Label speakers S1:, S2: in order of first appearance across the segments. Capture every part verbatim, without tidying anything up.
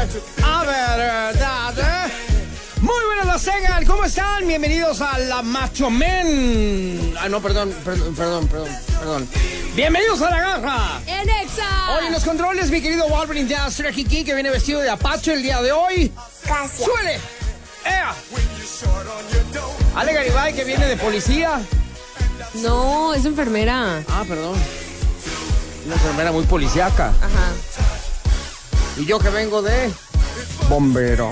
S1: A verdad, ¿eh? Muy buenas las tengan, ¿cómo están? Bienvenidos a la Macho Men. Ah, no, perdón, perdón, perdón, perdón, perdón. Bienvenidos a la Garra
S2: en Exa.
S1: Hoy en los controles, mi querido Wolverine Jazz Kiki, que viene vestido de Apache el día de hoy.
S3: Gracias.
S1: ¡Suele! ¡Ea! Ale Garibay, que viene de policía.
S2: No, es enfermera.
S1: Ah, perdón. Una enfermera muy policíaca.
S2: Ajá.
S1: Y yo que vengo de bombero.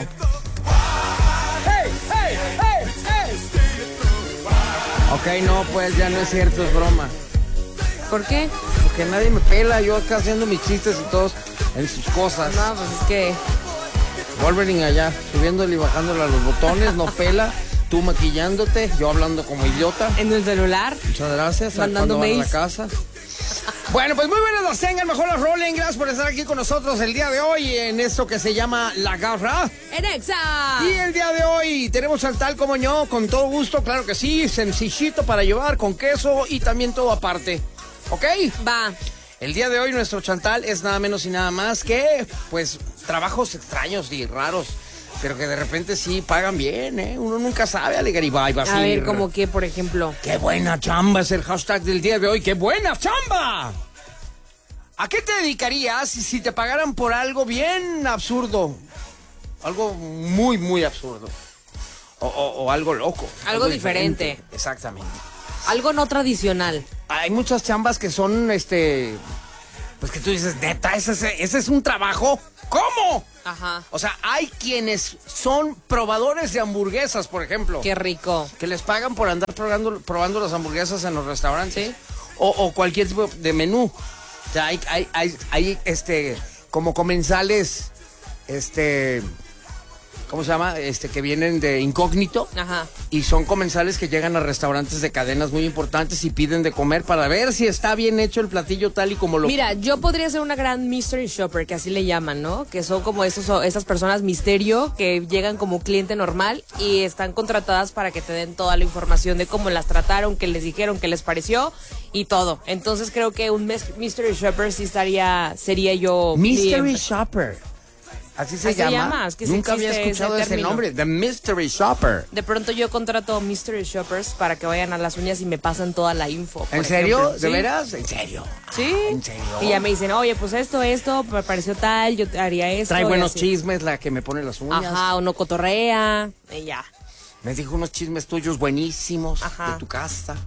S1: ¡Hey, hey, hey, hey! Ok, no, pues ya no es cierto, es broma.
S2: ¿Por qué?
S1: Porque nadie me pela, yo acá haciendo mis chistes y todos en sus cosas.
S2: No, pues es que...
S1: Wolverine allá, subiéndole y bajándole a los botones, no pela. Tú maquillándote, yo hablando como idiota.
S2: En el celular.
S1: Muchas gracias.
S2: Mandando
S1: mails.
S2: mails.
S1: A la casa. Bueno, pues muy buenas las tengan, mejor las rolen. Gracias por estar aquí con nosotros el día de hoy en esto que se llama La Garra
S2: en Exa.
S1: Y el día de hoy tenemos al tal como yo, con todo gusto, claro que sí, sencillito para llevar, con queso y también todo aparte. ¿Ok?
S2: Va.
S1: El día de hoy nuestro chantal es nada menos y nada más que, pues, trabajos extraños y raros, pero que de repente sí pagan bien, ¿eh? Uno nunca sabe, Ale Garibay, va a
S2: A ver, como que, por ejemplo.
S1: ¡Qué buena chamba! Es el hashtag del día de hoy. ¡Qué buena chamba! ¿A qué te dedicarías si, si te pagaran por algo bien absurdo? Algo muy, muy absurdo. O, o, o algo loco.
S2: Algo, algo diferente.
S1: diferente. Exactamente.
S2: Algo no tradicional.
S1: Hay muchas chambas que son, este... Pues que tú dices, neta, ese, ese, ese es un trabajo. ¿Cómo?
S2: Ajá.
S1: O sea, hay quienes son probadores de hamburguesas, por ejemplo.
S2: Qué rico.
S1: Que les pagan por andar probando, probando las hamburguesas en los restaurantes.
S2: Sí.
S1: O, o cualquier tipo de menú. O sea, hay, hay, hay, hay este, como comensales, este... ¿Cómo se llama? Este, que vienen de incógnito.
S2: Ajá.
S1: Y son comensales que llegan a restaurantes de cadenas muy importantes y piden de comer para ver si está bien hecho el platillo tal y como lo...
S2: Mira, yo podría ser una gran mystery shopper, que así le llaman, ¿no? Que son como esos, esas personas misterio que llegan como cliente normal y están contratadas para que te den toda la información de cómo las trataron, qué les dijeron, qué les pareció y todo. Entonces creo que un mystery shopper sí estaría, sería yo...
S1: Mystery
S2: bien.
S1: shopper. Así se
S2: Así
S1: llama.
S2: llama, es que sí
S1: Nunca había
S2: existe
S1: escuchado
S2: ese
S1: ese
S2: término.
S1: nombre. The Mystery Shopper.
S2: De pronto yo contrato mystery shoppers para que vayan a las uñas y me pasen toda la info.
S1: ¿En serio?
S2: ejemplo.
S1: ¿De
S2: ¿Sí?
S1: veras? ¿En serio?
S2: Sí.
S1: Ah, ¿en serio?
S2: Y ya me dicen, oye, pues esto, esto, me pareció tal, yo haría esto.
S1: Trae
S2: y
S1: buenos
S2: así.
S1: chismes la que me pone las uñas.
S2: Ajá, uno cotorrea y ya.
S1: Me dijo unos chismes tuyos buenísimos.
S2: Ajá.
S1: De tu casa.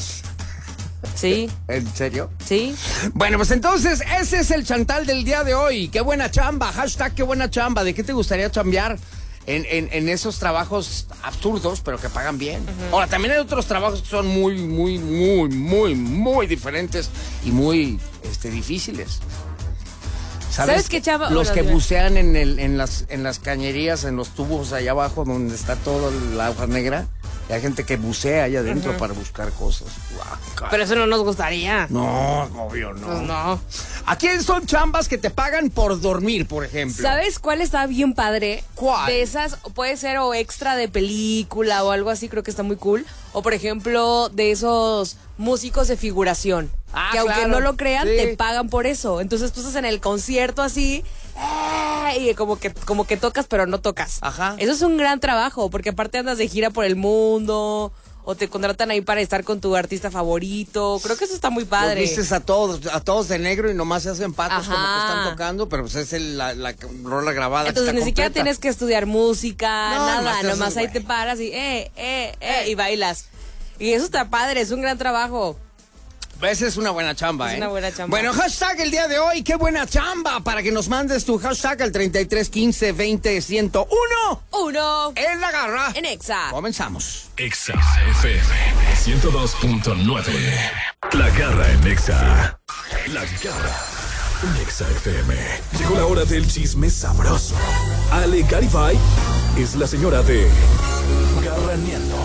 S2: Sí,
S1: ¿En serio?
S2: sí.
S1: Bueno, pues entonces ese es el chantal del día de hoy. ¡Qué buena chamba! Hashtag qué buena chamba. ¿De qué te gustaría chambear en, en, en esos trabajos absurdos, pero que pagan bien? Uh-huh. Ahora, también hay otros trabajos que son muy, muy, muy, muy, muy diferentes y muy este, difíciles. ¿Sabes,
S2: ¿Sabes qué chamba?
S1: Los
S2: Bueno,
S1: que
S2: dime.
S1: bucean en, el, en, las, en las cañerías, en los tubos allá abajo donde está toda la hoja negra. Y hay gente que bucea allá adentro uh-huh. para buscar cosas. Wow,
S2: pero eso no nos gustaría.
S1: No, obvio no.
S2: Pues no.
S1: Aquí son chambas que te pagan por dormir, por ejemplo.
S2: ¿Sabes cuál está bien padre?
S1: ¿Cuál?
S2: De esas, puede ser o extra de película o algo así, creo que está muy cool. O por ejemplo, de esos músicos de figuración.
S1: Ah,
S2: que aunque
S1: claro.
S2: no lo crean,
S1: Sí.
S2: te pagan por eso. Entonces tú estás en el concierto así, ¡eh! Y como que, como que tocas, pero no tocas.
S1: Ajá.
S2: Eso es un gran trabajo, porque aparte andas de gira por el mundo, o te contratan ahí para estar con tu artista favorito. Creo que eso está muy padre.
S1: Los vistes a todos, a todos de negro y nomás se hacen patos
S2: Ajá.
S1: como que están tocando, pero pues es el, la, la rola grabada.
S2: Entonces
S1: que
S2: ni
S1: está
S2: siquiera
S1: completa.
S2: tienes que estudiar música,
S1: No,
S2: nada,
S1: nomás te
S2: nomás
S1: haces,
S2: ahí
S1: güey.
S2: te paras y eh, eh, eh, y bailas. Y eso está padre, es un gran trabajo.
S1: Esa es una buena chamba,
S2: Es
S1: ¿eh?
S2: una buena chamba.
S1: Bueno, hashtag el día de hoy, qué buena chamba, para que nos mandes tu hashtag al treinta y tres quince veinte ciento uno.
S2: Uno
S1: En la garra.
S2: en Exa.
S1: Comenzamos.
S4: Exa F M ciento dos punto nueve. La Garra en Exa. La Garra en Exa F M. Llegó la hora del chisme sabroso. Ale Garibay es la señora de Garraneando.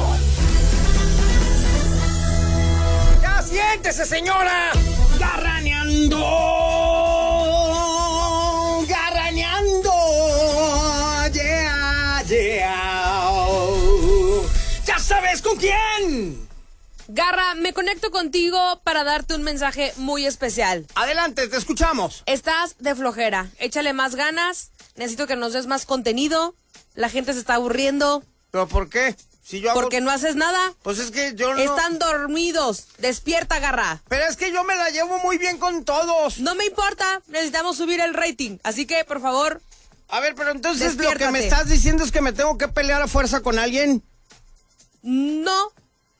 S1: ¡Ya siéntese, señora! ¡Garraneando! ¡Garraneando! ¡Yeah, yeah! ¡Ya sabes con quién!
S2: Garra, me conecto contigo para darte un mensaje muy especial.
S1: Adelante, te escuchamos.
S2: Estás de flojera, échale más ganas necesito que nos des más contenido, la gente se está aburriendo.
S1: ¿Pero por qué? Si yo hago...
S2: Porque no haces nada.
S1: Pues es que yo no...
S2: Están dormidos. Despierta, garra.
S1: Pero es que yo me la llevo muy bien con todos.
S2: No me importa. Necesitamos subir el rating. Así que, por favor...
S1: A ver, pero entonces
S2: despiértate.
S1: Lo que me estás diciendo es que me tengo que pelear a fuerza con alguien.
S2: No.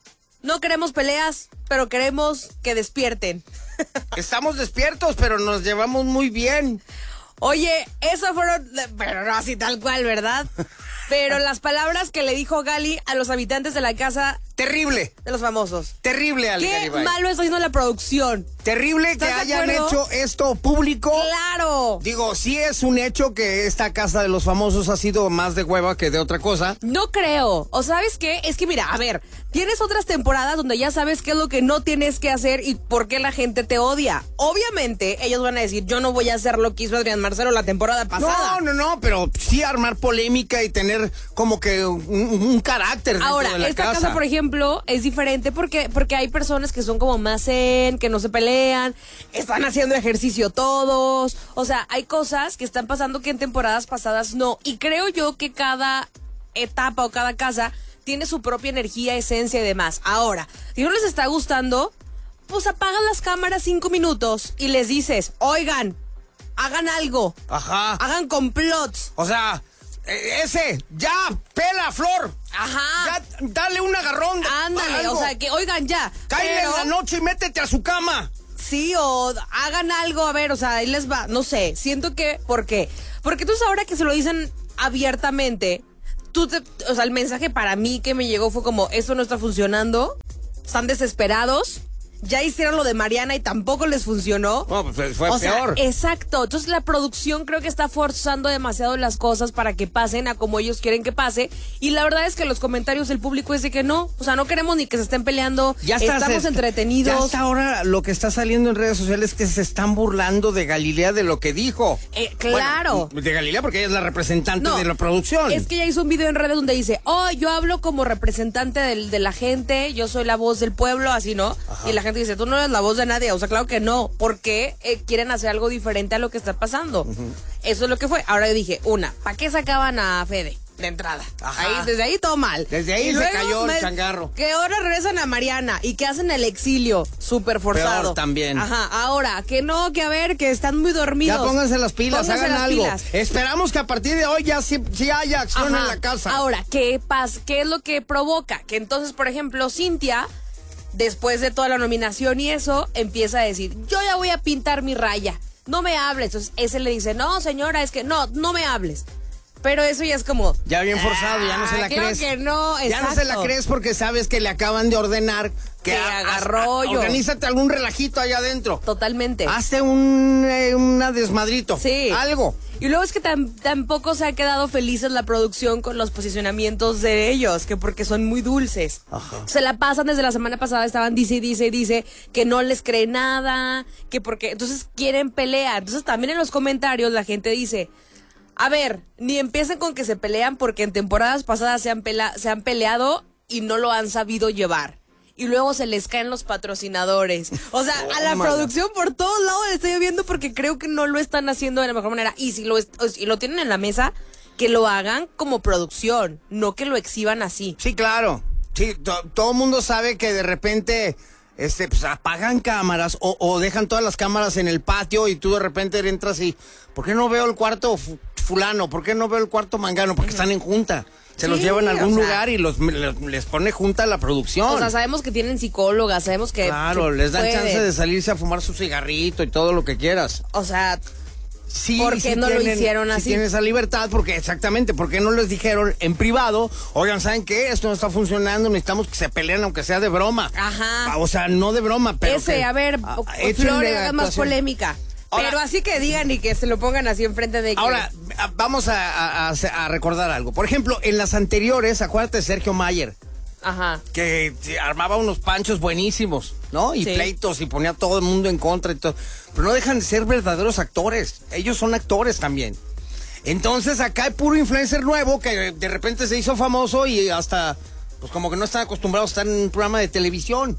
S2: No queremos peleas, pero queremos que despierten.
S1: Estamos despiertos, pero nos llevamos muy bien.
S2: Oye, eso fueron... Pero no así tal cual, ¿verdad? Pero las palabras que le dijo Gali a los habitantes de la casa...
S1: Terrible.
S2: De los famosos.
S1: Terrible, Ali
S2: Qué
S1: Garibay.
S2: malo está haciendo la producción.
S1: Terrible que hayan
S2: acuerdo?
S1: hecho esto público.
S2: ¡Claro!
S1: Digo, sí es un hecho que esta casa de los famosos ha sido más de hueva que de otra cosa.
S2: No creo. ¿O sabes qué? Es que mira, a ver, tienes otras temporadas donde ya sabes qué es lo que no tienes que hacer y por qué la gente te odia. Obviamente, ellos van a decir, yo no voy a hacer lo que hizo Adrián Marcelo la temporada pasada.
S1: No, no, no, pero sí armar polémica y tener como que un, un carácter dentro
S2: Ahora,
S1: de la
S2: esta
S1: casa.
S2: casa, por ejemplo, es diferente porque, porque hay personas que son como más zen, que no se pelean, están haciendo ejercicio todos. O sea, hay cosas que están pasando que en temporadas pasadas no. Y creo yo que cada etapa o cada casa tiene su propia energía, esencia y demás. Ahora, si no les está gustando, pues apagan las cámaras cinco minutos y les dices, oigan, hagan algo.
S1: Ajá.
S2: Hagan complots.
S1: O sea, eh, ese, ya, pela, Flor.
S2: Ajá.
S1: Ya, dale un agarrón.
S2: Ándale,
S1: algo.
S2: o sea, que oigan ya.
S1: Cállate
S2: pero-
S1: en la noche y métete a su cama.
S2: Sí, o hagan algo, a ver, o sea, ahí les va, no sé, siento que, ¿por qué? Porque entonces ahora que se lo dicen abiertamente, tú te, o sea, el mensaje para mí que me llegó fue como, esto no está funcionando, están desesperados, ya hicieron lo de Mariana y tampoco les funcionó.
S1: No, pues fue
S2: o
S1: peor.
S2: sea, exacto. Entonces la producción creo que está forzando demasiado las cosas para que pasen a como ellos quieren que pase. Y la verdad es que los comentarios del público es de que no. O sea, no queremos ni que se estén peleando.
S1: Ya está,
S2: Estamos
S1: se-
S2: entretenidos.
S1: Ya hasta ahora lo que está saliendo en redes sociales es que se están burlando de Galilea de lo que dijo.
S2: Eh, claro.
S1: Bueno, de Galilea porque ella es la representante
S2: No,
S1: de la producción.
S2: Es que ella hizo un video en redes donde dice, oh, yo hablo como representante del- de la gente, yo soy la voz del pueblo, así, ¿no?
S1: Ajá.
S2: Y la gente dice, tú no eres la voz de nadie. O sea, claro que no, porque eh, quieren hacer algo diferente a lo que está pasando. Uh-huh. Eso es lo que fue. Ahora yo dije, una, ¿para qué sacaban a Fede de entrada?
S1: Ajá.
S2: Ahí, desde ahí todo mal.
S1: Desde ahí
S2: Y
S1: se
S2: luego
S1: cayó el
S2: me-
S1: changarro.
S2: Que ahora regresan a Mariana y que hacen el exilio súper forzado.
S1: Peor también.
S2: Ajá, ahora, que no, que a ver, que están muy dormidos.
S1: Ya pónganse las pilas,
S2: Pónganse
S1: hagan
S2: las
S1: algo.
S2: pilas.
S1: Esperamos que a partir de hoy ya sí, sí haya acción
S2: Ajá.
S1: en la casa.
S2: Ahora, ¿qué pasa? ¿Qué es lo que provoca? Que entonces, por ejemplo, Cintia, después de toda la nominación y eso, empieza a decir, yo ya voy a pintar mi raya, no me hables. Entonces, ese le dice, no, señora, es que no, no me hables. Pero eso ya es como...
S1: Ya bien forzado, ya no se la
S2: "Ah, creo
S1: crees.
S2: que no,
S1: Ya no se la
S2: exacto".
S1: crees porque sabes que le acaban de ordenar que,
S2: Que
S1: ha-
S2: agarró
S1: haz-
S2: yo.
S1: Organízate algún relajito allá adentro.
S2: Totalmente.
S1: Hazte un eh, una desmadrito.
S2: Sí.
S1: Algo.
S2: Y luego es que tam- tampoco se ha quedado felices la producción con los posicionamientos de ellos, que porque son muy dulces.
S1: Ajá.
S2: Se la pasan desde la semana pasada, estaban dice y dice y dice que no les cree nada, que porque entonces quieren pelear. Entonces también en los comentarios la gente dice, a ver, ni empiecen con que se pelean porque en temporadas pasadas se han, pela- se han peleado y no lo han sabido llevar. Y luego se les caen los patrocinadores. O sea, a la
S1: Tómala.
S2: producción por todos lados le estoy viendo porque creo que no lo están haciendo de la mejor manera. Y si lo, est- o si lo tienen en la mesa, que lo hagan como producción, no que lo exhiban así.
S1: Sí, claro. Sí, to- todo el mundo sabe que de repente este, pues, apagan cámaras o, o dejan todas las cámaras en el patio y tú de repente entras y, ¿por qué no veo el cuarto fu- fulano? ¿Por qué no veo el cuarto mangano? Porque están en junta. Se los
S2: Sí,
S1: llevan a algún
S2: o sea-
S1: lugar y los les, les pone junta la producción.
S2: O sea, sabemos que tienen psicólogas, sabemos que...
S1: Claro,
S2: que
S1: les dan
S2: pueden.
S1: chance de salirse a fumar su cigarrito y todo lo que quieras.
S2: O sea,
S1: Sí,
S2: ¿por qué
S1: sí
S2: no lo
S1: tienen-
S2: hicieron
S1: sí
S2: así?
S1: tienen esa libertad, porque exactamente, ¿por qué no les dijeron en privado? Oigan, ¿saben qué? Esto no está funcionando, necesitamos que se peleen aunque sea de broma.
S2: Ajá.
S1: O sea, no de broma, pero
S2: ese,
S1: que-
S2: a ver,
S1: ah,
S2: o-
S1: échenle
S2: Flor, haga más
S1: actuación.
S2: polémica.
S1: Ahora-
S2: Pero así que digan y que se lo pongan así enfrente de que...
S1: Ahora, a- vamos a, a- a- a recordar algo. Por ejemplo, en las anteriores, acuérdate de Sergio Mayer,
S2: Ajá.
S1: que se armaba unos panchos buenísimos, ¿no? Y
S2: Sí.
S1: pleitos y ponía a todo el mundo en contra y todo. Pero no dejan de ser verdaderos actores. Ellos son actores también. Entonces acá hay puro influencer nuevo que de repente se hizo famoso y hasta, pues como que no están acostumbrados a estar en un programa de televisión.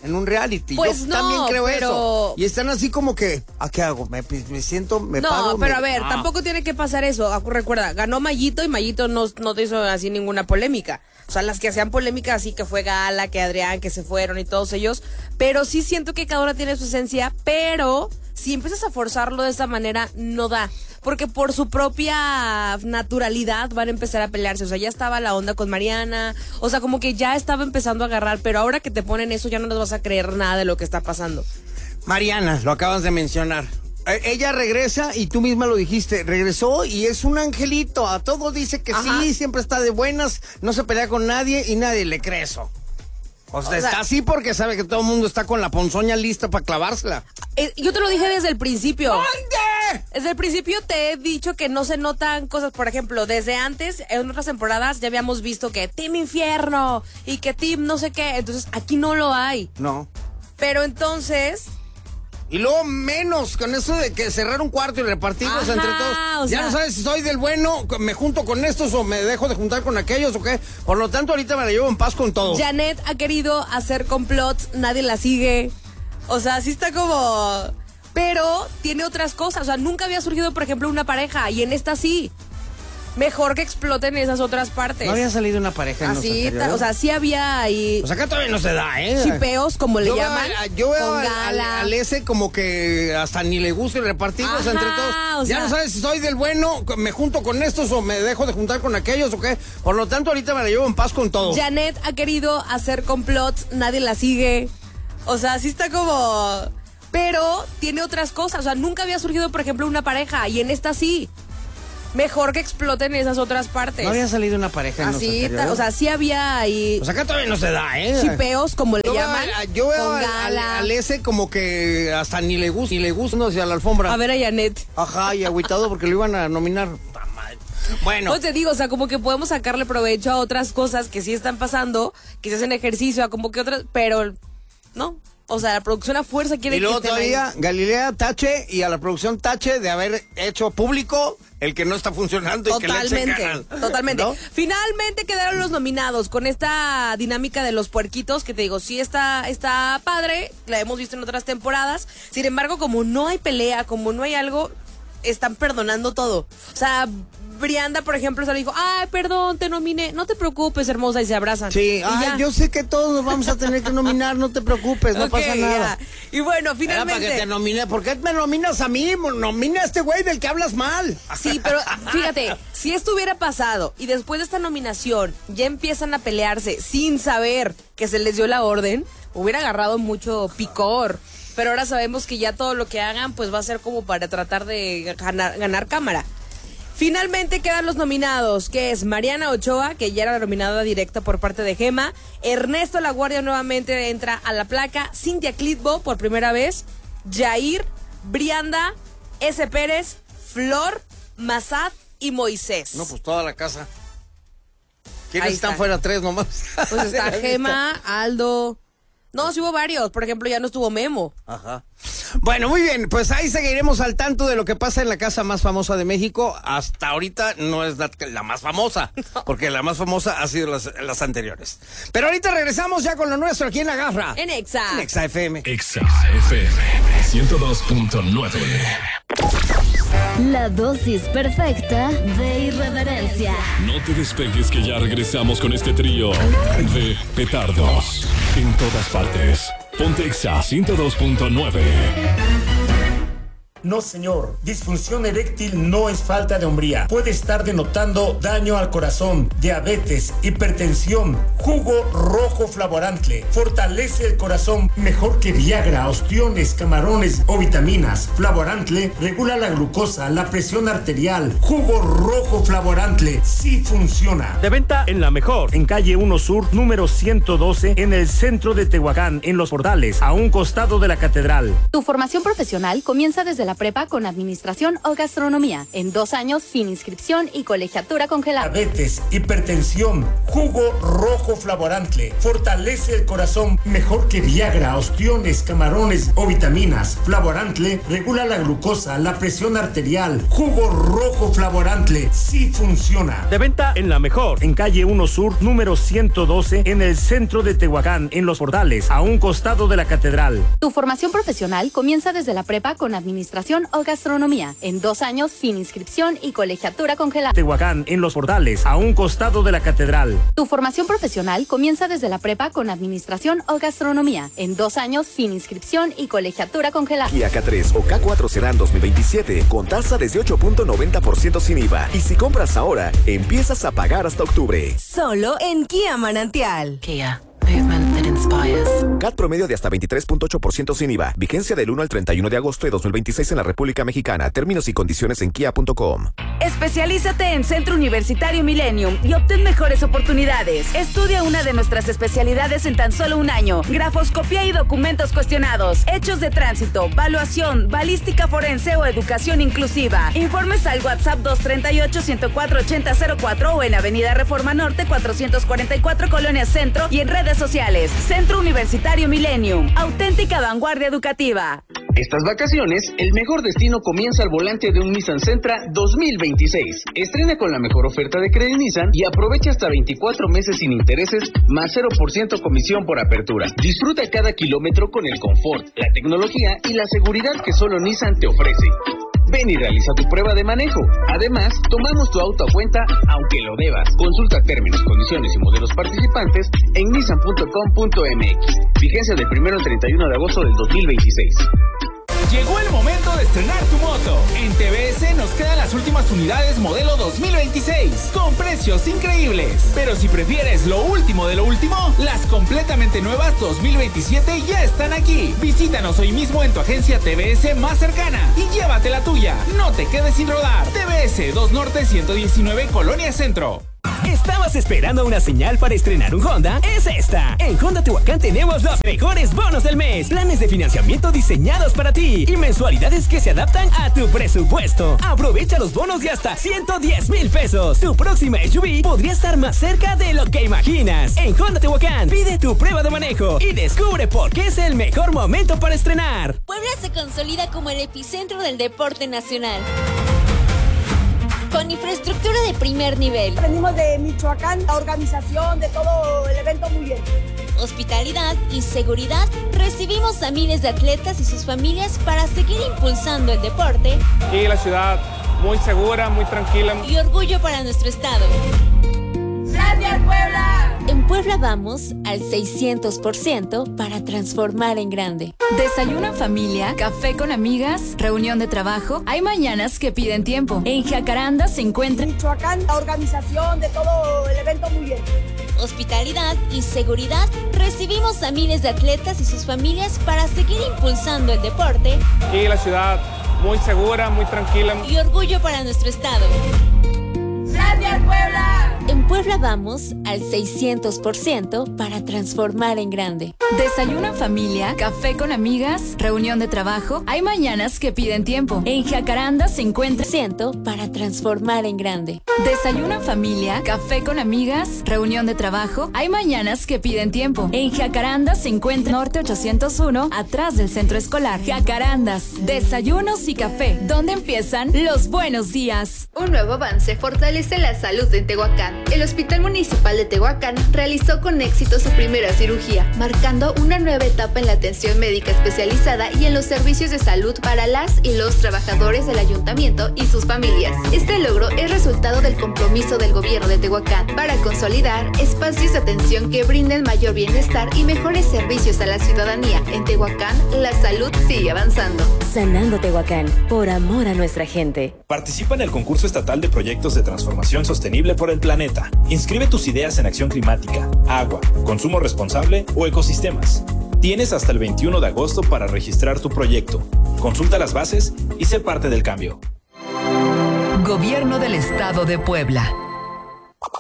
S1: en un reality.
S2: Pues
S1: Yo
S2: no,
S1: también creo
S2: pero...
S1: eso. Y están así como que, ¿a qué hago? ¿Me, me siento, me
S2: no,
S1: paro?
S2: No, pero
S1: me...
S2: a ver,
S1: ah.
S2: tampoco tiene que pasar eso. Recuerda, ganó Mayito y Mayito no, no te hizo así ninguna polémica. O sea, las que hacían polémica así que fue Gala, que Adrián, que se fueron y todos ellos. Pero sí siento que cada una tiene su esencia, pero si empiezas a forzarlo de esa manera, no da. Porque por su propia naturalidad van a empezar a pelearse. O sea, ya estaba la onda con Mariana. O sea, como que ya estaba empezando a agarrar. Pero ahora que te ponen eso, ya no les vas a creer nada de lo que está pasando.
S1: Mariana, lo acabas de mencionar. Eh, ella regresa y tú misma lo dijiste. Regresó y es un angelito. A todo dice que Ajá. sí, siempre está de buenas. No se pelea con nadie y nadie le cree eso. O sea, o sea, está así porque sabe que todo el mundo está con la ponzoña lista para clavársela.
S2: Eh, yo te lo dije desde el principio.
S1: ¿Dónde?
S2: Desde el principio te he dicho que no se notan cosas. Por ejemplo, desde antes, en otras temporadas, ya habíamos visto que Team Infierno y que Team no sé qué. Entonces, aquí no lo hay.
S1: No.
S2: Pero entonces...
S1: Y luego menos con eso de que cerrar un cuarto y repartirlos
S2: Ajá,
S1: entre todos.
S2: O
S1: ya
S2: sea,
S1: no sabes si soy del bueno, me junto con estos o me dejo de juntar con aquellos o qué. Por lo tanto, ahorita me la llevo en paz con todo.
S2: Janet ha querido hacer complots, nadie la sigue. O sea, sí está como... Pero tiene otras cosas. O sea, nunca había surgido, por ejemplo, una pareja. Y en esta sí. Mejor que exploten esas otras partes.
S1: No había salido una pareja en
S2: Así,
S1: los
S2: o sea, sí había ahí...
S1: Pues acá todavía no se da, ¿eh?
S2: Chipeos, como le
S1: yo
S2: llaman.
S1: Veo a, yo veo al, al,
S2: Gala.
S1: al ese como que hasta ni le gusta repartirlos
S2: Ajá,
S1: entre todos.
S2: o
S1: Ya
S2: sea,
S1: no sabes si soy del bueno, me junto con estos o me dejo de juntar con aquellos o qué. Por lo tanto, ahorita me la llevo en paz con todo.
S2: Janet ha querido hacer complots, nadie la sigue. O sea, sí está como... Pero tiene otras cosas. O sea, nunca había surgido, por ejemplo, una pareja. Y en esta sí. Mejor que exploten esas otras partes.
S1: No había salido una pareja en
S2: Así,
S1: los
S2: o sea, sí había ahí...
S1: Pues acá todavía no se da, ¿eh?
S2: Chipeos, como le
S1: yo
S2: llaman.
S1: Veo a, yo veo
S2: con
S1: al,
S2: Gala.
S1: al, al ese como que hasta ni le gusta, ni le gusta, no, hacia la alfombra.
S2: A ver a Janet.
S1: Ajá, y agüitado porque lo iban a nominar. Bueno.
S2: Pues te digo, o sea, como que podemos sacarle provecho a otras cosas que sí están pasando, que se hacen ejercicio, a como que otras, pero no. O sea, la producción a fuerza quiere
S1: y luego
S2: que estén
S1: todavía
S2: ahí.
S1: Galilea tache y a la producción tache de haber hecho público el que no está funcionando y
S2: Totalmente,
S1: que le echen ganas,
S2: totalmente.
S1: ¿no?
S2: Finalmente quedaron los nominados con esta dinámica de los puerquitos que te digo, sí está, está padre, la hemos visto en otras temporadas. Sin embargo, como no hay pelea, como no hay algo, están perdonando todo. O sea, Brianda, por ejemplo, se le dijo, ay, perdón, te nominé. No te preocupes, hermosa, y se abrazan.
S1: Sí,
S2: y
S1: ay,
S2: ya.
S1: yo sé que todos nos vamos a tener que nominar, no te preocupes, no
S2: Okay,
S1: pasa nada.
S2: ya. Y bueno,
S1: Era
S2: finalmente...
S1: para que te nomine, ¿por qué me nominas a mí? Nomina a este güey del que hablas mal.
S2: Sí, pero fíjate, si esto hubiera pasado y después de esta nominación ya empiezan a pelearse sin saber que se les dio la orden, hubiera agarrado mucho picor. Pero ahora sabemos que ya todo lo que hagan pues va a ser como para tratar de ganar, ganar cámara. Finalmente quedan los nominados, que es Mariana Ochoa, que ya era nominada directa por parte de Gema, Ernesto La Guardia nuevamente entra a la placa, Cintia Clitbo por primera vez, Jair, Brianda, S. Pérez, Flor, Mazat y Moisés.
S1: No, pues toda la casa. ¿Quiénes
S2: Ahí
S1: están
S2: está.
S1: fuera? Tres nomás.
S2: Pues está Gema, Aldo... No, sí hubo varios. Por ejemplo, ya no estuvo Memo.
S1: Ajá. Bueno, muy bien, pues ahí seguiremos al tanto de lo que pasa en la casa más famosa de México. Hasta ahorita no es la, la más famosa, no. Porque la más famosa ha sido las, las anteriores. Pero ahorita regresamos ya con lo nuestro aquí en La Garra.
S2: En Exa.
S1: En Exa F M.
S4: Exa F M ciento dos punto nueve.
S3: La dosis perfecta de irreverencia.
S4: No te despegues que ya regresamos con este trío de petardos en todas partes. Ponte Exa ciento dos punto nueve.
S5: No, señor. Disfunción eréctil no es falta de hombría. Puede estar denotando daño al corazón, diabetes, hipertensión. Jugo rojo Flavorantle fortalece el corazón mejor que Viagra, ostiones, camarones o vitaminas. Flavorantle regula la glucosa, la presión arterial. Jugo rojo Flavorantle sí funciona.
S6: De venta en La Mejor, en calle uno Sur, número ciento doce, en el centro de Tehuacán, en Los Portales, a un costado de la catedral.
S7: Tu formación profesional comienza desde la la prepa con administración o gastronomía. En dos años sin inscripción y colegiatura congelada.
S5: Diabetes, hipertensión, jugo rojo Flavorantle. Fortalece el corazón mejor que Viagra, ostiones, camarones o vitaminas. Flavorantle regula la glucosa, la presión arterial. Jugo rojo Flavorantle sí funciona.
S6: De venta en La Mejor, en calle uno Sur, número ciento doce, en el centro de Tehuacán, en Los Portales, a un costado de la catedral.
S7: Tu formación profesional comienza desde la prepa con administración o gastronomía. En dos años sin inscripción y colegiatura congelada.
S6: Tehuacán, en Los Portales, a un costado de la catedral.
S7: Tu formación profesional comienza desde la prepa con administración o gastronomía. En dos años sin inscripción y colegiatura congelada.
S8: Kia K tres o K cuatro Sedan dos mil veintisiete con tasa desde ocho punto noventa por ciento sin I V A. Y si compras ahora, empiezas a pagar hasta octubre.
S9: Solo en Kia Manantial.
S10: Kia. Movement that inspires.
S8: C A T promedio de hasta veintitrés punto ocho por ciento sin I V A. Vigencia del uno al treinta y uno de agosto de dos mil veintiséis en la República Mexicana. Términos y condiciones en kia punto com.
S9: Especialízate en Centro Universitario Millennium y obtén mejores oportunidades. Estudia una de nuestras especialidades en tan solo un año. Grafoscopía y documentos cuestionados, hechos de tránsito, valuación, balística forense o educación inclusiva. Informes al WhatsApp dos tres ocho, uno cero cuatro, ocho cero cero cuatro o en Avenida Reforma Norte cuatrocientos cuarenta y cuatro, Colonia Centro, y en redes sociales. Centro Universitario Millennium, auténtica vanguardia educativa.
S11: Estas vacaciones, el mejor destino comienza al volante de un Nissan Sentra dos mil veintiséis. Estrena con la mejor oferta de Credit Nissan y aprovecha hasta veinticuatro meses sin intereses más cero por ciento comisión por apertura. Disfruta cada kilómetro con el confort, la tecnología y la seguridad que solo Nissan te ofrece. Ven y realiza tu prueba de manejo. Además, tomamos tu auto a cuenta aunque lo debas. Consulta términos, condiciones y modelos participantes en nissan punto com punto m x. Vigencia del primero al treinta y uno de agosto del dos mil veintiséis.
S12: Llegó el momento de estrenar tu moto. En T V S nos quedan las últimas unidades modelo dos mil veintiséis, con precios increíbles. Pero si prefieres lo último de lo último, las completamente nuevas dos mil veintisiete ya están aquí. Visítanos hoy mismo en tu agencia T V S más cercana y llévate la tuya. No te quedes sin rodar. T V S dos Norte ciento diecinueve, Colonia Centro.
S13: ¿Estabas esperando una señal para estrenar un Honda? Es esta. En Honda Tehuacán tenemos los mejores bonos del mes. Planes de financiamiento diseñados para ti y mensualidades que se adaptan a tu presupuesto. Aprovecha los bonos de hasta ciento diez mil pesos. Tu próxima S U V podría estar más cerca de lo que imaginas. En Honda Tehuacán, pide tu prueba de manejo y descubre por qué es el mejor momento para estrenar.
S14: Puebla se consolida como el epicentro del deporte nacional, con infraestructura de primer nivel.
S15: Venimos de Michoacán, la organización de todo el evento muy bien.
S14: Hospitalidad y seguridad. Recibimos a miles de atletas y sus familias para seguir impulsando el deporte.
S16: Y la ciudad muy segura, muy tranquila.
S14: Y orgullo para nuestro estado.
S15: ¡Gracias, Puebla!
S14: En Puebla vamos al seiscientos por ciento para transformar en grande.
S17: Desayuno en familia, café con amigas, reunión de trabajo. Hay mañanas que piden tiempo. En Jacaranda se encuentra
S15: Michoacán, la organización de todo el evento muy bien.
S14: Hospitalidad y seguridad. Recibimos a miles de atletas y sus familias para seguir impulsando el deporte.
S16: Y la ciudad muy segura, muy tranquila.
S14: Y orgullo para nuestro estado.
S15: ¡Gracias, Puebla!
S14: En Puebla vamos al seiscientos por ciento para transformar en grande.
S17: Desayuno en familia, café con amigas, reunión de trabajo. Hay mañanas que piden tiempo. En Jacaranda se encuentra
S14: ciento para transformar en grande.
S17: Desayuno en familia, café con amigas, reunión de trabajo. Hay mañanas que piden tiempo. En Jacaranda se encuentra Norte ochocientos uno, atrás del centro escolar. Jacarandas, desayunos y café, donde empiezan los buenos días.
S18: Un nuevo avance fortalece la salud en Tehuacán. El Hospital Municipal de Tehuacán realizó con éxito su primera cirugía, marcando una nueva etapa en la atención médica especializada y en los servicios de salud para las y los trabajadores del ayuntamiento y sus familias. Este logro es resultado del compromiso del gobierno de Tehuacán para consolidar espacios de atención que brinden mayor bienestar y mejores servicios a la ciudadanía. En Tehuacán, la salud sigue avanzando.
S19: Sanando Tehuacán, por amor a nuestra gente.
S20: Participa en el concurso estatal de proyectos de transformación sostenible por el planeta. Inscribe tus ideas en acción climática, agua, consumo responsable o ecosistemas. Tienes hasta el veintiuno de agosto para registrar tu proyecto. Consulta las bases y sé parte del cambio.
S9: Gobierno del Estado de Puebla.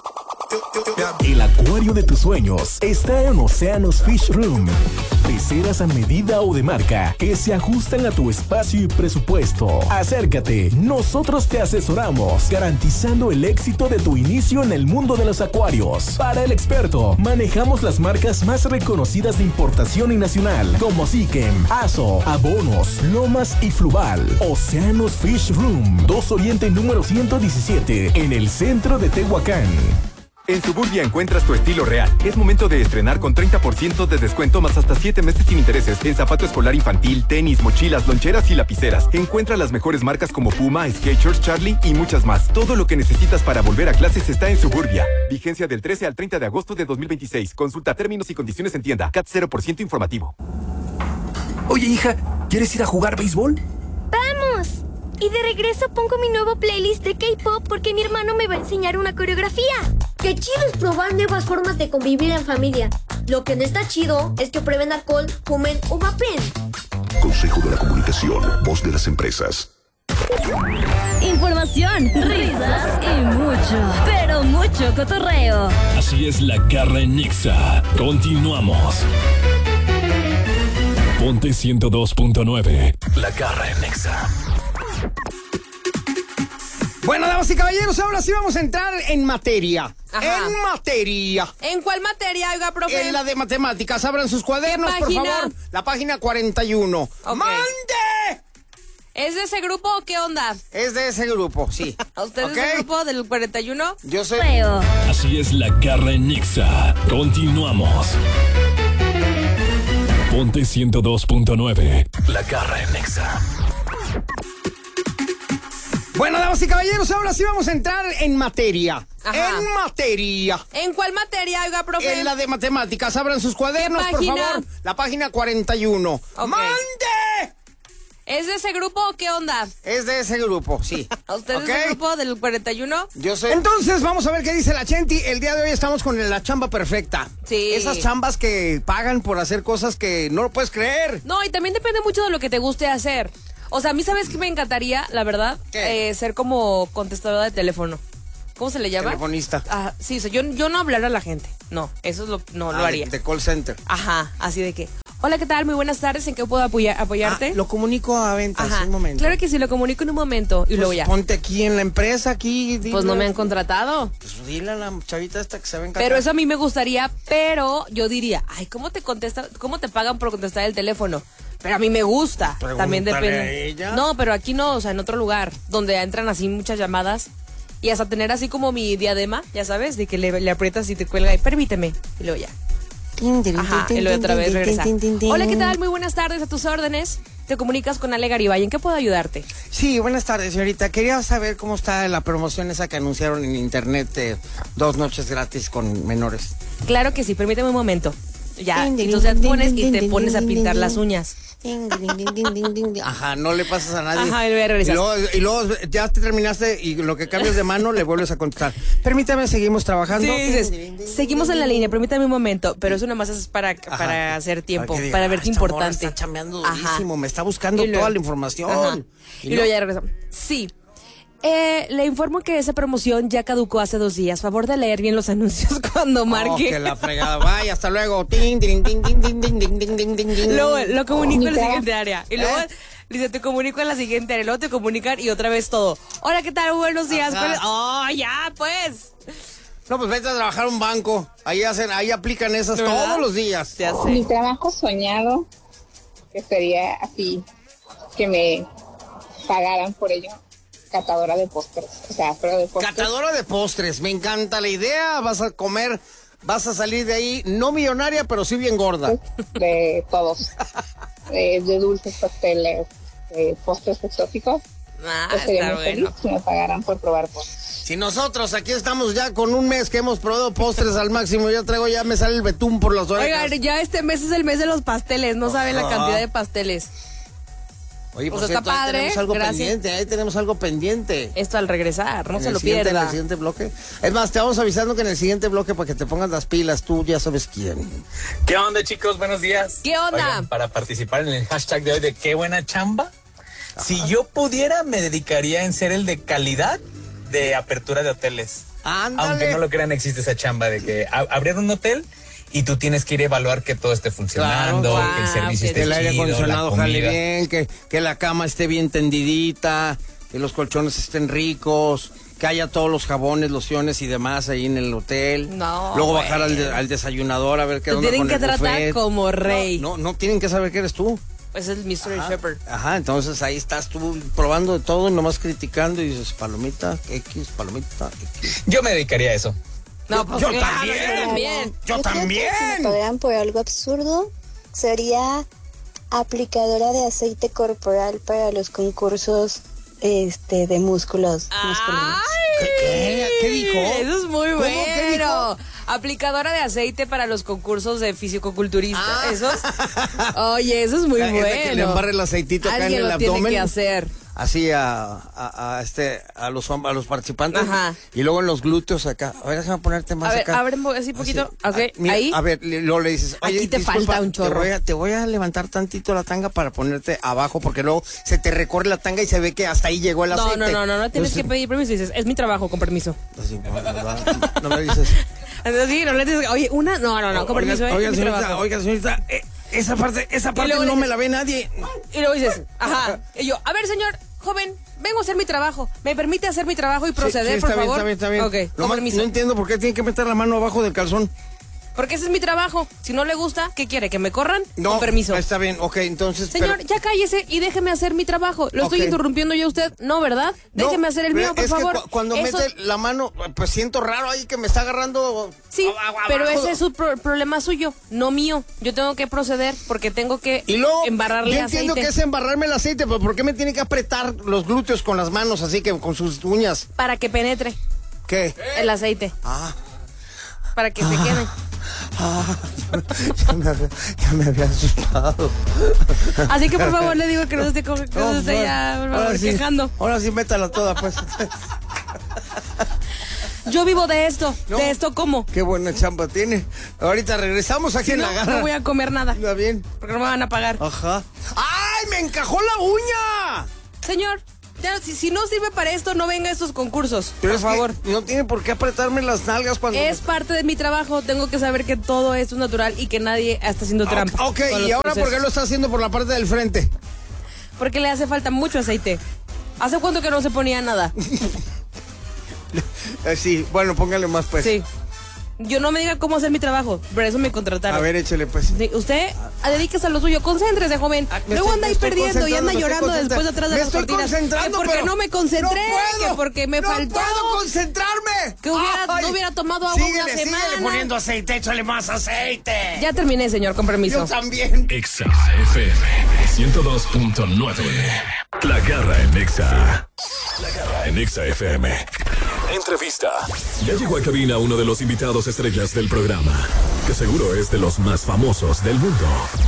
S4: El acuario de tus sueños está en Océanos Fish Room. Peceras a medida o de marca que se ajustan a tu espacio y presupuesto. Acércate, nosotros te asesoramos, garantizando el éxito de tu inicio en el mundo de los acuarios. Para el experto, manejamos las marcas más reconocidas de importación y nacional, como Sikem, Aso, Abonos, Lomas y Fluval. Océanos Fish Room, dos Oriente número ciento diecisiete, en el centro de Tehuacán.
S21: En Suburbia encuentras tu estilo real. Es momento de estrenar con treinta por ciento de descuento más hasta siete meses sin intereses en zapato escolar infantil, tenis, mochilas, loncheras y lapiceras. Encuentra las mejores marcas como Puma, Skechers, Charlie y muchas más. Todo lo que necesitas para volver a clases está en Suburbia. Vigencia del trece al treinta de agosto de dos mil veintiséis. Consulta términos y condiciones en tienda. C A T cero por ciento informativo.
S22: Oye, hija, ¿quieres ir a jugar béisbol?
S23: ¡Vamos! Y de regreso pongo mi nuevo playlist de K-pop porque mi hermano me va a enseñar una coreografía.
S24: Qué chido es probar nuevas formas de convivir en familia. Lo que no está chido es que prueben alcohol, fumen o vapen.
S25: Consejo de la Comunicación, voz de las empresas.
S3: Información, risas y mucho, pero mucho cotorreo.
S4: Así es la garra en Nexa. Continuamos. Ponte ciento dos punto nueve. La garra en Nexa.
S1: Bueno, damas y caballeros, ahora sí vamos a entrar en materia.
S2: Ajá.
S1: En materia.
S2: ¿En cuál materia, oiga, profe?
S1: En la de matemáticas. Abran sus cuadernos, por favor. La página cuarenta y uno.
S2: Okay.
S1: ¡Mande!
S2: ¿Es de ese grupo o qué onda?
S1: Es de ese grupo, sí.
S2: ¿Usted
S1: okay.
S2: es del grupo del cuarenta y uno?
S1: Yo soy...
S4: Así es la garra en Nexa. Continuamos. Ponte ciento dos punto nueve. La garra en Nexa.
S1: Bueno, damas y caballeros, ahora sí vamos a entrar en materia.
S2: Ajá.
S1: En materia.
S2: ¿En cuál materia, oiga, profe?
S1: En la de matemáticas. Abran sus cuadernos, por favor. La página cuarenta y uno.
S2: Okay.
S1: ¡Mande!
S2: ¿Es de ese grupo o qué onda?
S1: Es de ese grupo, sí.
S2: ¿Usted
S1: okay.
S2: es del grupo del cuarenta y uno?
S1: Yo soy. Entonces, vamos a ver qué dice la Chenti. El día de hoy estamos con la chamba perfecta.
S2: Sí.
S1: Esas chambas que pagan por hacer cosas que no lo puedes creer.
S2: No, y también depende mucho de lo que te guste hacer. O sea, a mí, ¿sabes qué me encantaría, la verdad? Eh, ser como contestadora de teléfono. ¿Cómo se le llama?
S1: Telefonista.
S2: Ah, sí, o sea, yo, yo no hablar a la gente. No, eso es lo, no
S1: ah,
S2: lo haría.
S1: De, de call center.
S2: Ajá, así de que, hola, ¿qué tal? Muy buenas tardes, ¿en qué puedo apoyar, apoyarte?
S1: Ah, lo comunico a ventas en un momento.
S2: Claro que sí, lo comunico en un momento y
S1: pues
S2: luego ya.
S1: Ponte aquí en la empresa, aquí. Dile,
S2: pues no me han contratado.
S1: Pues dile a la chavita esta que se va a encargar.
S2: Pero eso a mí me gustaría, pero yo diría, ay, ¿cómo te contesta, cómo te pagan por contestar el teléfono? Pero a mí me gusta.
S1: Pregúntale
S2: también depende.
S1: A ella.
S2: No, pero aquí no, o sea, en otro lugar, donde entran así muchas llamadas. Y hasta tener así como mi diadema, ya sabes, de que le, le aprietas y te cuelga y permíteme. Y luego ya. Ajá, y luego otra vez regresa. Hola, ¿qué tal? Muy buenas tardes, a tus órdenes. Te comunicas con Ale Garibay. ¿En qué puedo ayudarte?
S1: Sí, buenas tardes, señorita. Quería saber cómo está la promoción esa que anunciaron en internet de dos noches gratis con menores.
S2: Claro que sí, permíteme un momento. Ya, entonces te pones y te pones a pintar las uñas.
S1: Ajá, no le pasas a nadie.
S2: Ajá, y luego regresas.
S1: Y luego, y luego ya te terminaste y lo que cambias de mano le vuelves a contestar. Permítame, seguimos trabajando.
S2: Sí, dices, seguimos en la línea, permítame un momento, pero eso nada más es para, para hacer tiempo, para, diga, para verte importante.
S1: Está chambeando durísimo, me está buscando luego, toda la información.
S2: Ajá.
S1: Y,
S2: y luego ya regresamos. Sí. Eh, le informo que esa promoción ya caducó hace dos días. Favor de leer bien los anuncios cuando marque.
S1: Oh, que la fregada. Vaya, hasta luego. Ting, ting, ting, ting, ting, ting, ting, ting, ting, ting.
S2: Luego lo comunico
S1: oh,
S2: en la siguiente área. Y luego, ¿eh? Dice, te comunico en la siguiente área. Y luego te comunican y otra vez todo. Hola, ¿qué tal? Buenos días. Oh, ya, pues.
S1: No, pues vete a trabajar a un banco. Ahí hacen, ahí aplican esas ¿verdad? Todos los días.
S26: Mi trabajo soñado, que sería así, que me pagaran por ello. Catadora de postres, o sea, pero de postres.
S1: Catadora de postres, me encanta la idea, vas a comer, vas a salir de ahí, no millonaria, pero sí bien gorda.
S26: De todos, de, de dulces, pasteles, de postres exóticos.
S2: Ah,
S26: pues sería muy
S2: bueno.
S26: feliz si me pagaran por probar postres.
S1: Si nosotros aquí estamos ya con un mes que hemos probado postres al máximo, ya traigo, ya me sale el betún por las orejas.
S2: Oigan, ya este mes es el mes de los pasteles, no saben la cantidad de pasteles.
S1: Oye,
S2: pues
S1: por
S2: está
S1: cierto, ahí
S2: padre,
S1: tenemos algo
S2: gracias.
S1: pendiente, ahí tenemos algo pendiente.
S2: Esto al regresar, no
S1: en
S2: se lo
S1: siguiente,
S2: pierda.
S1: En el siguiente bloque. Es más, te vamos avisando que en el siguiente bloque para que te pongas las pilas, tú ya sabes quién.
S27: ¿Qué onda, chicos? Buenos días.
S2: ¿Qué onda?
S27: Oigan, para participar en el hashtag de hoy de qué buena chamba, ajá, si yo pudiera me dedicaría en ser el de calidad de apertura de hoteles.
S1: Ándale.
S27: Aunque no lo crean, existe esa chamba de que a- abrir un hotel y tú tienes que ir a evaluar que todo esté funcionando,
S1: Claro,
S27: que el servicio
S1: que
S27: esté
S1: el aire
S27: chido,
S1: acondicionado
S27: la
S1: jale
S27: comida.
S1: bien, que, que la cama esté bien tendidita, que los colchones estén ricos, que haya todos los jabones, lociones y demás ahí en el hotel.
S2: No,
S1: Luego
S2: güey.
S1: bajar al, de- al desayunador a ver qué
S2: Te
S1: onda
S2: tienen
S1: con
S2: que
S1: el
S2: tratar
S1: buffet.
S2: como rey.
S1: No, no, no tienen que saber que eres tú.
S2: Es el mystery shopper.
S1: Ajá, entonces ahí estás tú probando de todo y nomás criticando y dices, palomita, X, palomita, X.
S27: Yo me dedicaría a eso.
S2: No, pues
S1: yo
S2: claro,
S1: también.
S2: yo también.
S1: Yo
S5: creo que
S1: también.
S5: Si me pagaran por algo absurdo, sería aplicadora de aceite corporal para los concursos este de músculos masculinos.
S1: ¿Qué? ¿Qué dijo?
S2: Eso es muy
S1: ¿Cómo? ¿Qué
S2: bueno. Aplicadora de aceite para los concursos de fisicoculturista.
S1: Ah.
S2: Eso es. Oye, eso es muy
S1: Es de
S2: bueno.
S1: que le embarre el aceitito acá en
S2: Alguien
S1: el
S2: lo tiene
S1: abdomen.
S2: que hacer.
S1: Así a, a, a este a los hom- a los participantes.
S2: Ajá.
S1: Y luego en los glúteos acá. A ver, déjame ponerte más
S2: A ver,
S1: acá.
S2: abre un po- así poquito.
S1: Así.
S2: Ok,
S1: Ah, mira,
S2: ahí.
S1: A ver, le- luego le dices, oye,
S2: Aquí te
S1: disculpa,
S2: falta un chorro.
S1: Te voy, a, te voy a levantar tantito la tanga para ponerte abajo porque luego se te recorre la tanga y se ve que hasta ahí llegó el
S2: No,
S1: aceite.
S2: no, no, no, no tienes que
S1: Entonces,
S2: pedir permiso. Dices, es mi trabajo, con permiso.
S1: así, no, no, no, no me dices.
S2: Entonces, sí, no le dices, oye, una, no, no, no, con
S1: Oiga,
S2: permiso, eh,
S1: oiga,
S2: es mi
S1: señorita,
S2: trabajo.
S1: oiga, señorita, eh, esa parte, esa parte
S2: luego
S1: no
S2: le-
S1: me la ve nadie.
S2: Y luego dices, ajá. Y yo, a ver, señor, joven, vengo a hacer mi trabajo. ¿Me permite hacer mi trabajo y proceder,
S1: Sí, sí,
S2: por
S1: está bien,
S2: favor?
S1: está bien, está bien.
S2: Ok,
S1: No,
S2: con
S1: ma-
S2: permiso.
S1: no entiendo por qué tiene que meter la mano abajo del calzón.
S2: Porque ese es mi trabajo. Si no le gusta, ¿qué quiere? ¿Que me corran?
S1: No,
S2: Con permiso.
S1: está bien, ok, entonces.
S2: Señor,
S1: pero-
S2: ya cállese y déjeme hacer mi trabajo. ¿Lo estoy
S1: Ok.
S2: interrumpiendo yo a usted? No, ¿verdad?
S1: No,
S2: Déjeme hacer el
S1: pero
S2: mío, por
S1: es que
S2: favor.
S1: cu- cuando
S2: Eso-
S1: mete la mano, pues siento raro ahí que me está agarrando.
S2: Sí,
S1: ab- ab-
S2: pero
S1: abajo.
S2: ese es un pro- problema suyo, no mío. Yo tengo que proceder porque tengo que
S1: Y luego,
S2: embarrarle
S1: yo entiendo
S2: aceite
S1: que es embarrarme el aceite, pero ¿por qué me tiene que apretar los glúteos con las manos así que con sus uñas?
S2: para que penetre
S1: ¿Qué?
S2: el aceite.
S1: Ah.
S2: Para que se quede.
S1: Ah, ya, me había, ya me había asustado.
S2: Así que por favor le digo que no se esté, co- que no
S1: No,
S2: se esté
S1: bueno,
S2: ya por
S1: ahora
S2: favor,
S1: sí,
S2: quejando.
S1: Ahora sí, métala toda, pues.
S2: Yo vivo de esto.
S1: No.
S2: ¿De esto cómo?
S1: Qué buena chamba tiene. Ahorita regresamos aquí
S2: Si
S1: en
S2: no,
S1: la garra.
S2: no voy a comer nada.
S1: Está bien.
S2: Porque no me van a pagar.
S1: Ajá. ¡Ay, me encajó la uña!
S2: Señor, ya, si, si no sirve para esto, no venga a estos concursos.
S1: Pero
S2: por
S1: es que
S2: favor.
S1: no tiene por qué apretarme las nalgas cuando.
S2: Es parte de mi trabajo. Tengo que saber que todo esto es natural y que nadie está haciendo trampa.
S1: Ok,
S2: con
S1: ¿y
S2: los
S1: ahora por qué
S2: procesos.
S1: lo está haciendo por la parte del frente?
S2: Porque le hace falta mucho aceite. ¿Hace cuánto que no se ponía nada?
S1: Eh, sí, bueno, póngale más pues.
S2: Sí. Yo no me diga cómo hacer mi trabajo. Por eso me contrataron.
S1: A ver, échele pues.
S2: Sí, usted a dedíquese a lo suyo, concéntrese, joven.
S1: Ah, me
S2: Luego
S1: estoy-
S2: anda
S1: me
S2: ahí
S1: estoy
S2: perdiendo y anda
S1: concentrando, me estoy
S2: llorando después
S1: concentrando.
S2: atrás de
S1: Me
S2: las
S1: estoy
S2: cortinas.
S1: concentrando,
S2: que porque
S1: pero
S2: no me concentré,
S1: no puedo,
S2: que porque me
S1: no
S2: faltó.
S1: puedo concentrarme.
S2: Que hubiera,
S1: Ay.
S2: no hubiera tomado agua
S1: Síguele,
S2: una
S1: síguele
S2: semana.
S1: poniendo aceite, échale más aceite.
S2: Ya terminé, señor, con permiso.
S1: Yo también.
S4: Exa F M ciento dos punto nueve. La garra en Exa. La garra en Exa F M. Entrevista. Ya llegó a cabina uno de los invitados estrellas del programa, que seguro es de los más famosos del mundo.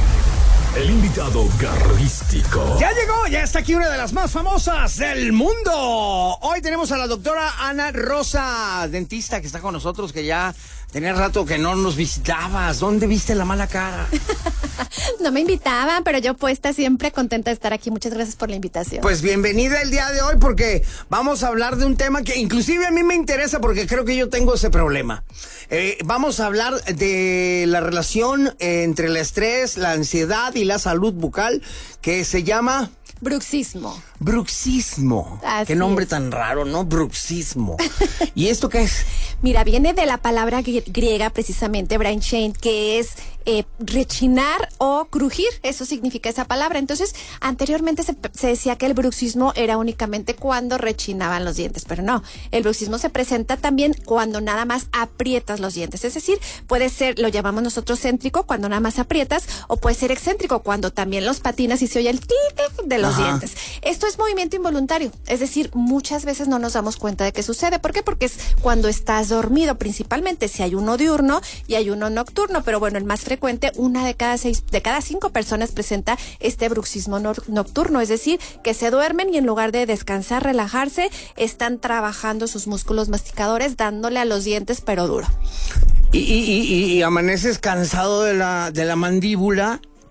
S4: El invitado garrístico.
S1: Ya llegó, ya está aquí una de las más famosas del mundo. Hoy tenemos a la doctora Ana Rosa, dentista, que está con nosotros, que ya tenía rato que no nos visitabas. ¿Dónde viste la mala cara?
S6: No me invitaban, pero yo puesta siempre contenta de estar aquí. Muchas gracias por la invitación.
S1: Pues bienvenida el día de hoy porque vamos a hablar de un tema que inclusive a mí me interesa porque creo que yo tengo ese problema. Eh, vamos a hablar de la relación entre el estrés, la ansiedad y la salud bucal que se llama...
S6: Bruxismo.
S1: Bruxismo.
S6: Así
S1: Qué nombre
S6: es.
S1: tan raro, ¿no? Bruxismo. ¿Y esto qué es?
S6: Mira, viene de la palabra gr- griega precisamente, Brian Shane, que es eh, rechinar o crujir. Eso significa esa palabra. Entonces, anteriormente se, se decía que el bruxismo era únicamente cuando rechinaban los dientes, pero no. El bruxismo se presenta también cuando nada más aprietas los dientes. Es decir, puede ser, lo llamamos nosotros céntrico, cuando nada más aprietas, o puede ser excéntrico, cuando también los patinas y se oye el tic de los
S1: Ajá.
S6: dientes. Esto es movimiento involuntario, es decir, muchas veces no nos damos cuenta de que sucede. ¿Por qué? Porque es cuando estás dormido, principalmente si hay uno diurno y hay uno nocturno, pero bueno, el más frecuente, una de cada seis, de cada cinco personas presenta este bruxismo nor- nocturno, es decir, que se duermen y en lugar de descansar, relajarse, están trabajando sus músculos masticadores, dándole a los dientes, pero duro.
S1: Y, y, y, y amaneces cansado de la, de la mandíbula,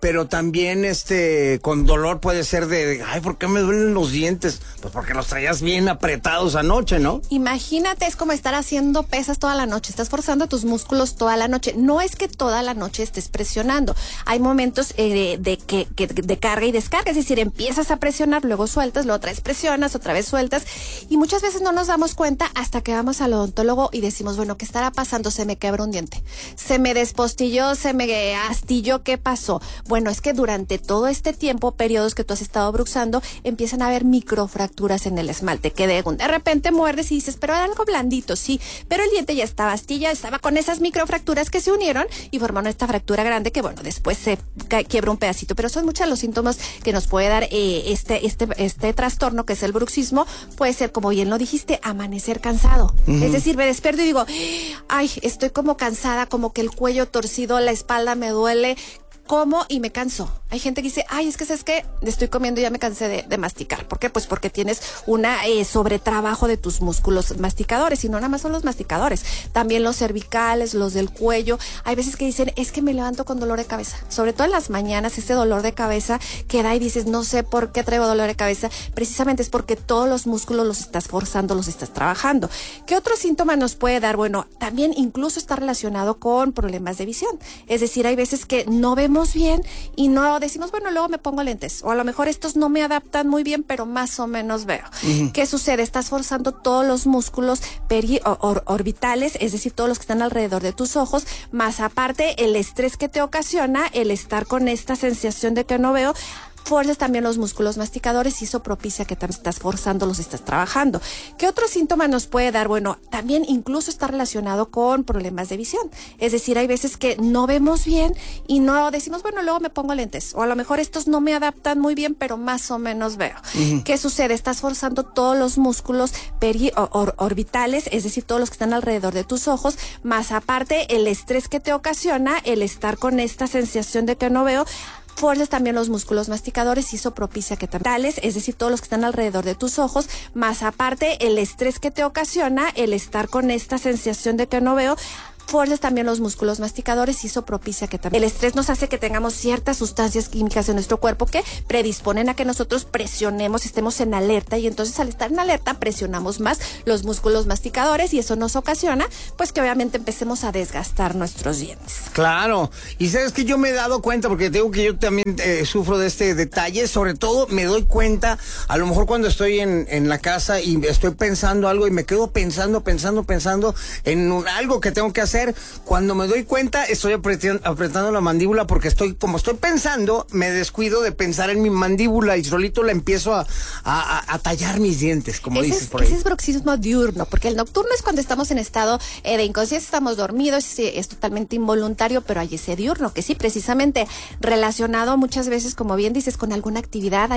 S1: pero también este con dolor puede ser de, ay, ¿por qué me duelen los dientes? Pues porque los traías bien apretados anoche, ¿no?
S6: Imagínate, es como estar haciendo pesas toda la noche, estás forzando tus músculos toda la noche. No es que toda la noche estés presionando, hay momentos eh, de, de, que, que, de carga y descarga, es decir, empiezas a presionar, luego sueltas, luego otra vez presionas, otra vez sueltas, y muchas veces no nos damos cuenta hasta que vamos al odontólogo y decimos, bueno, ¿qué estará pasando? Se me quebró un diente, se me despostilló, se me astilló, ¿qué pasó? Bueno, es que durante todo este tiempo, periodos que tú has estado bruxando, empiezan a haber microfracturas en el esmalte, que de, de repente muerdes y dices, pero era algo blandito, sí, pero el diente ya estaba astilla, estaba con esas microfracturas que se unieron y formaron esta fractura grande que, bueno, después se quiebra un pedacito, pero son muchos los síntomas que nos puede dar eh, este, este, este trastorno que es el bruxismo. Puede ser, como bien lo dijiste, amanecer cansado. Uh-huh. Es decir, me despierto y digo, ay, estoy como cansada, como que el cuello torcido, la espalda me duele, como y me canso. Hay gente que dice, ay, es que sabes qué, estoy comiendo y ya me cansé de, de masticar. ¿Por qué? Pues porque tienes una eh, sobretrabajo de tus músculos masticadores, y no nada más son los masticadores, también los cervicales, los del cuello. Hay veces que dicen, es que me levanto con dolor de cabeza, sobre todo en las mañanas, ese dolor de cabeza que da y dices, no sé por qué traigo dolor de cabeza, precisamente es porque todos los músculos los estás forzando, los estás trabajando. ¿Qué otro síntoma nos puede dar? Bueno, también incluso está relacionado con problemas de visión, es decir, hay veces que no vemos bien y no decimos, bueno, luego me pongo lentes, o a lo mejor estos no me adaptan muy bien, pero más o menos veo. Uh-huh. ¿Qué sucede? Estás forzando todos los músculos peri- or- orbitales, es decir, todos los que están alrededor de tus ojos, más aparte el estrés que te ocasiona el estar con esta sensación de que no veo. Fuerzas también los músculos masticadores y eso propicia que también estás forzando, los estás trabajando. ¿Qué otro síntoma nos puede dar? Bueno, también incluso está relacionado con problemas de visión. Es decir, hay veces que no vemos bien y no decimos, bueno, luego me pongo lentes, o a lo mejor estos no me adaptan muy bien, pero más o menos veo. Uh-huh. ¿Qué sucede? Estás forzando todos los músculos peri- or- orbitales, es decir, todos los que están alrededor de tus ojos, más aparte el estrés que te ocasiona el estar con esta sensación de que no veo. Fuerzas también los músculos masticadores y eso propicia que también, es decir, todos los que están alrededor de tus ojos, más aparte el estrés que te ocasiona el estar con esta sensación de que no veo. Fuerzas también los músculos masticadores y eso propicia que también el estrés nos hace que tengamos ciertas sustancias químicas en nuestro cuerpo que predisponen a que nosotros presionemos, estemos en alerta, y entonces al estar en alerta presionamos más los músculos masticadores y eso nos ocasiona pues que obviamente empecemos a desgastar nuestros dientes.
S1: Claro, y sabes que yo me he dado cuenta, porque tengo que yo también eh, sufro de este detalle, sobre todo me doy cuenta a lo mejor cuando estoy en, en la casa y estoy pensando algo y me quedo pensando, pensando, pensando en un, algo que tengo que hacer. Cuando me doy cuenta estoy apretando, apretando la mandíbula porque estoy, como estoy pensando, me descuido de pensar en mi mandíbula y solito la empiezo a, a, a tallar mis dientes, como
S6: ese
S1: dices
S6: es,
S1: por ahí.
S6: Ese es bruxismo diurno, porque el nocturno es cuando estamos en estado eh, de inconsciencia, estamos dormidos, es, es totalmente involuntario, pero hay ese diurno que sí, precisamente relacionado muchas veces, como bien dices, con alguna actividad.